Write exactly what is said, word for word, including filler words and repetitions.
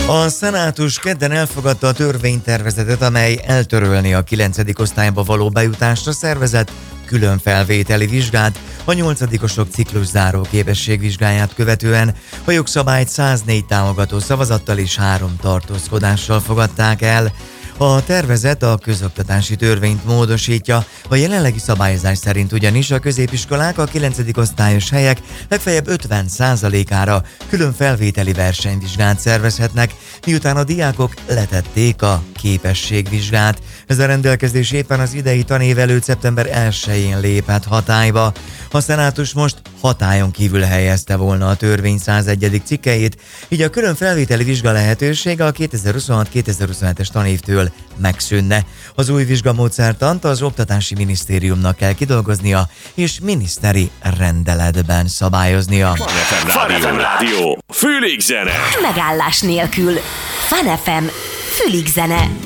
A szenátus kedden elfogadta a törvénytervezetet, amely eltörölni a kilencedik osztályba való bejutásra szervezett külön felvételi vizsgát a nyolcadikosok cikluszáró képességvizsgáját követően. A jogszabályt száznégy támogató szavazattal és három tartózkodással fogadták el. A tervezet a közoktatási törvényt módosítja, a jelenlegi szabályozás szerint ugyanis a középiskolák a kilencedik osztályos helyek legfeljebb ötven százalékára külön felvételi versenyvizsgát szervezhetnek, miután a diákok letették a képességvizsgát. Ez a rendelkezés éppen az idei tanév előtt szeptember elsején lépett hatályba. A szenátus most hatályon kívül helyezte volna a törvény százegyedik cikkelyét, így a külön felvételi vizsga lehetősége a kétezer-huszonhat kétezer-huszonhetes tanévtől megszűnne. Az új vizsgamódszertant az Oktatási Minisztériumnak kell kidolgoznia és miniszteri rendeletben szabályoznia. Fun ef em Rádió, Fülig zene. Megállás nélkül. Fun ef em, Fülig zene.